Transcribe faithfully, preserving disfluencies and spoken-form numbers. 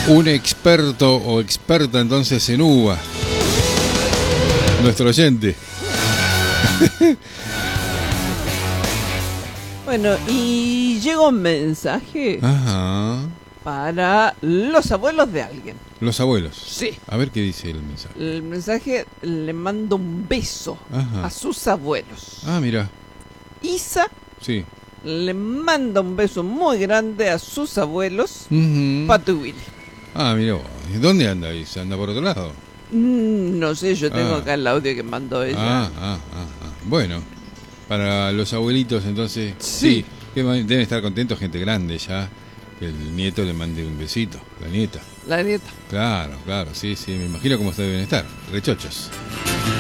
Un experto o experta entonces en uva. Nuestro oyente. Bueno, y llegó un mensaje Ajá. para los abuelos de alguien. Los abuelos. Sí. A ver qué dice el mensaje. El mensaje le manda un beso Ajá. a sus abuelos. Ah, mira. Isa Sí. le manda un beso muy grande a sus abuelos, Uh-huh. Pato y Willy. Ah, mira vos. ¿Dónde anda Isa? ¿Anda por otro lado? Mm, no sé, yo tengo Ah. acá el audio que mandó ella. Ah, ah, ah, ah. Bueno, para los abuelitos entonces, Sí. sí, que deben estar contentos, gente grande ya, que el nieto le mande un besito, la nieta. La nieta. Claro, claro, sí, sí, me imagino cómo deben estar, rechochos.